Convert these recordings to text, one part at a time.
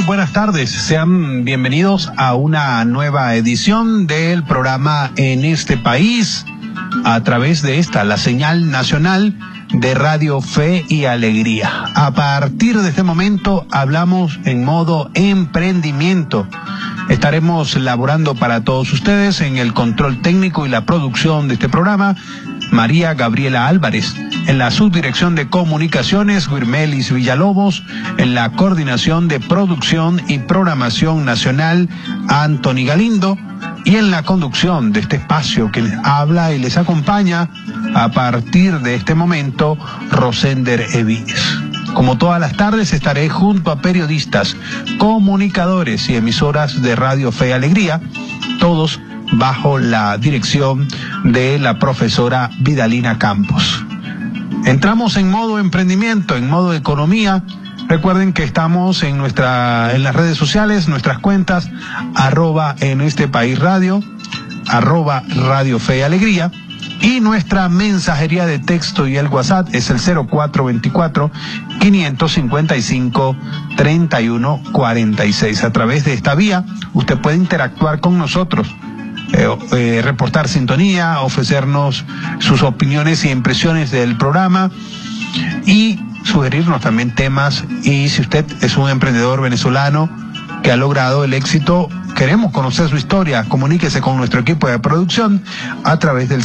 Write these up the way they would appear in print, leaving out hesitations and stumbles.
buenas tardes. Sean bienvenidos a una nueva edición del programa En este País, a través de la señal nacional de Radio Fe y Alegría. A partir de este momento hablamos en modo emprendimiento. Estaremos laborando para todos ustedes en el control técnico y la producción de este programa, María Gabriela Álvarez. En la subdirección de comunicaciones, Guirmelis Villalobos. En la coordinación de producción y programación nacional, Anthony Galindo. Y en la conducción de este espacio que les habla y les acompaña a partir de este momento, Rosender Evíes. Como todas las tardes estaré junto a periodistas, comunicadores y emisoras de Radio Fe y Alegría, todos bajo la dirección de la profesora Vidalina Campos. Entramos en modo emprendimiento, en modo economía. Recuerden que estamos en las redes sociales, nuestras cuentas, @en este país radio, @Radio Fe y Alegría, y nuestra mensajería de texto y el WhatsApp es el 0424-555-3146. A través de esta vía, usted puede interactuar con nosotros, reportar sintonía, ofrecernos sus opiniones y impresiones del programa y sugerirnos también temas. Y si usted es un emprendedor venezolano que ha logrado el éxito, queremos conocer su historia, comuníquese con nuestro equipo de producción a través del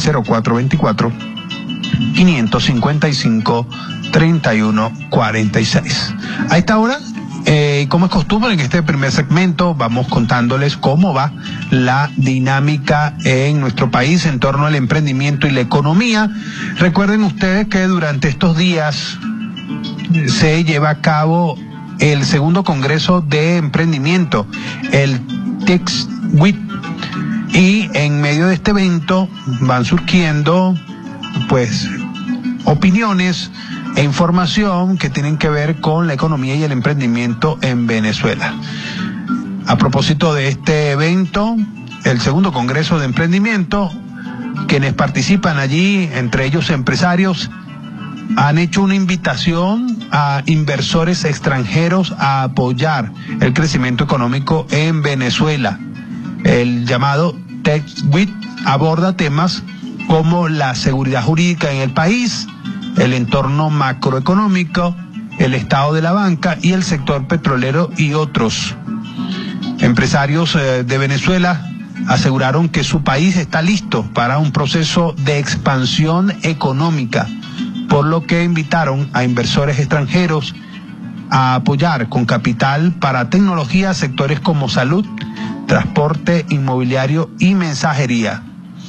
0424-555-3146. A esta hora, como es costumbre, en este primer segmento vamos contándoles cómo va la dinámica en nuestro país en torno al emprendimiento y la economía. Recuerden ustedes que durante estos días se lleva a cabo el segundo Congreso de Emprendimiento, el TechWIT, y en medio de este evento van surgiendo opiniones e información que tienen que ver con la economía y el emprendimiento en Venezuela. A propósito de este evento, el segundo Congreso de Emprendimiento, quienes participan allí, entre ellos empresarios, han hecho una invitación a inversores extranjeros a apoyar el crecimiento económico en Venezuela. El llamado TechWIT aborda temas como la seguridad jurídica en el país, el entorno macroeconómico, el estado de la banca y el sector petrolero y otros. Empresarios de Venezuela aseguraron que su país está listo para un proceso de expansión económica, por lo que invitaron a inversores extranjeros a apoyar con capital para tecnología sectores como salud, transporte, inmobiliario y mensajería.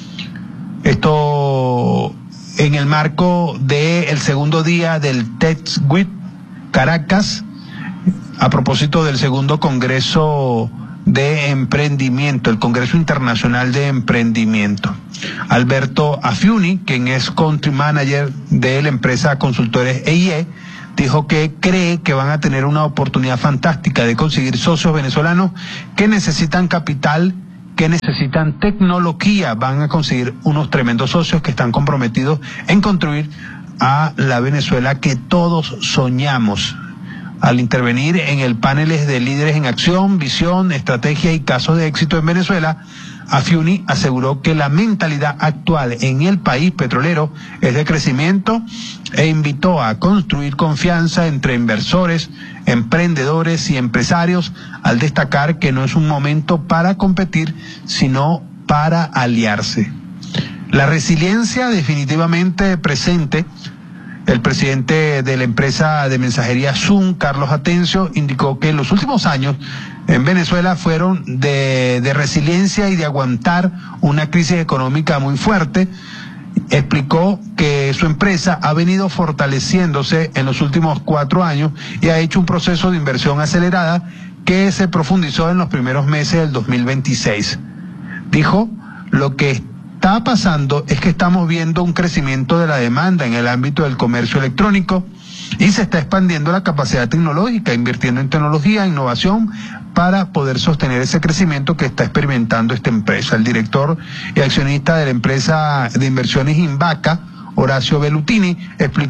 Esto en el marco del segundo día del TechWIT Caracas, a propósito del segundo Congreso de Emprendimiento, el Congreso Internacional de Emprendimiento. Alberto Afiuni, quien es Country Manager de la empresa Consultores EIE, dijo que cree que van a tener una oportunidad fantástica de conseguir socios venezolanos que necesitan capital, que necesitan tecnología. Van a conseguir unos tremendos socios que están comprometidos en construir a la Venezuela que todos soñamos. Al intervenir en el panel de líderes en acción, visión, estrategia y casos de éxito en Venezuela, Afiuni aseguró que la mentalidad actual en el país petrolero es de crecimiento e invitó a construir confianza entre inversores, emprendedores y empresarios, al destacar que no es un momento para competir, sino para aliarse. La resiliencia definitivamente presente. El presidente de la empresa de mensajería Zoom, Carlos Atencio, indicó que en los últimos años en Venezuela fueron de resiliencia y de aguantar una crisis económica muy fuerte. Explicó que su empresa ha venido fortaleciéndose en los últimos 4 años y ha hecho un proceso de inversión acelerada que se profundizó en los primeros meses del 2026. Dijo, lo que está pasando es que estamos viendo un crecimiento de la demanda en el ámbito del comercio electrónico y se está expandiendo la capacidad tecnológica, invirtiendo en tecnología, innovación, para poder sostener ese crecimiento que está experimentando esta empresa. El director y accionista de la empresa de inversiones Invaca, Horacio Bellutini, explicó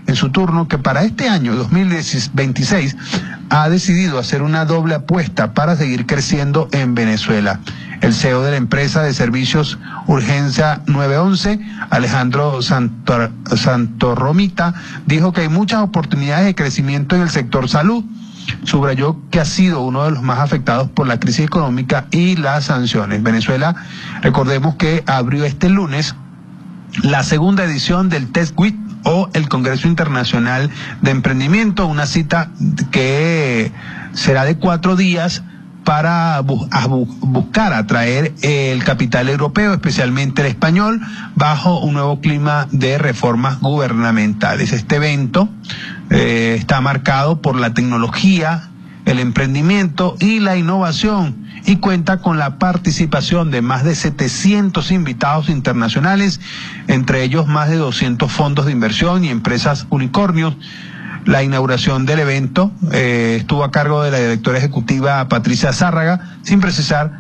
en su turno que para este año 2026 ha decidido hacer una doble apuesta para seguir creciendo en Venezuela. El CEO de la empresa de servicios Urgencia 911, Alejandro Santorromita, dijo que hay muchas oportunidades de crecimiento en el sector salud. Subrayó que ha sido uno de los más afectados por la crisis económica y las sanciones. Venezuela, recordemos que abrió este lunes la segunda edición del TechWeek o el Congreso Internacional de Emprendimiento, una cita que será de 4 días para buscar atraer el capital europeo, especialmente el español, bajo un nuevo clima de reformas gubernamentales. Este evento está marcado por la tecnología, el emprendimiento y la innovación, y cuenta con la participación de más de 700 invitados internacionales, entre ellos más de 200 fondos de inversión y empresas unicornios. La inauguración del evento estuvo a cargo de la directora ejecutiva Patricia Zárraga, sin precisar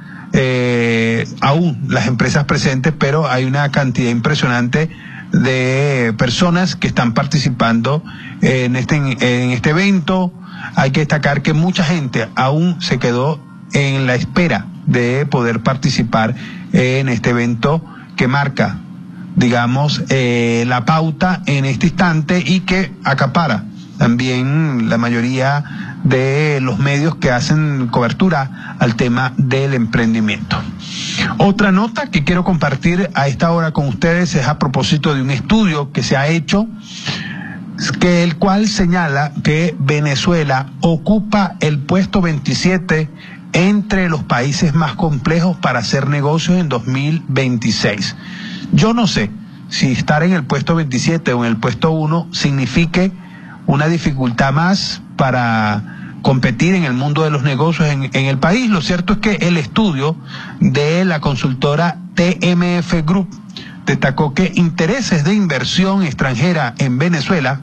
aún las empresas presentes, pero hay una cantidad impresionante de personas que están participando en este evento. Hay que destacar que mucha gente aún se quedó en la espera de poder participar en este evento que marca, digamos, la pauta en este instante y que acapara también la mayoría de los medios que hacen cobertura al tema del emprendimiento. Otra nota que quiero compartir a esta hora con ustedes es a propósito de un estudio que se ha hecho, el cual señala que Venezuela ocupa el puesto 27 entre los países más complejos para hacer negocios en 2026. Yo no sé si estar en el puesto 27 o en el puesto 1 signifique una dificultad más para competir en el mundo de los negocios en el país. Lo cierto es que el estudio de la consultora TMF Group destacó que intereses de inversión extranjera en Venezuela,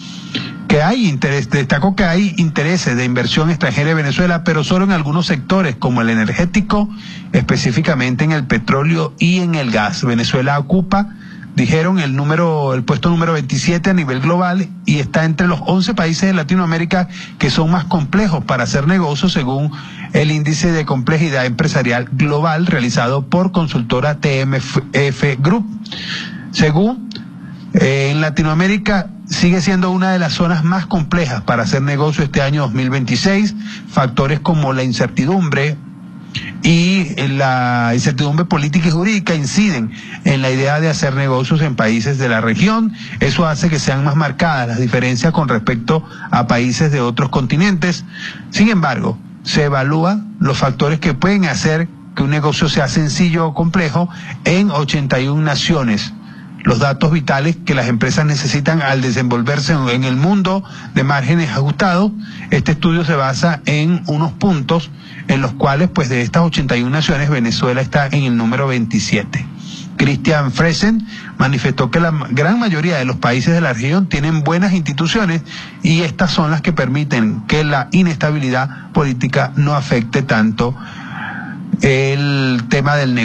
destacó que hay intereses de inversión extranjera en Venezuela, pero solo en algunos sectores como el energético, específicamente en el petróleo y en el gas. Venezuela ocupa, dijeron, el puesto número 27 a nivel global y está entre los 11 países de Latinoamérica que son más complejos para hacer negocios, según el índice de complejidad empresarial global realizado por consultora TMF Group. Según en Latinoamérica sigue siendo una de las zonas más complejas para hacer negocio este año 2026. Factores como la incertidumbre y la incertidumbre política y jurídica inciden en la idea de hacer negocios en países de la región. Eso hace que sean más marcadas las diferencias con respecto a países de otros continentes. Sin embargo, se evalúan los factores que pueden hacer que un negocio sea sencillo o complejo en 81 naciones. Los datos vitales que las empresas necesitan al desenvolverse en el mundo de márgenes ajustados. Este estudio se basa en unos puntos en los cuales, pues, de estas 81 naciones, Venezuela está en el número 27. Christian Fresen manifestó que la gran mayoría de los países de la región tienen buenas instituciones y estas son las que permiten que la inestabilidad política no afecte tanto el tema del negocio.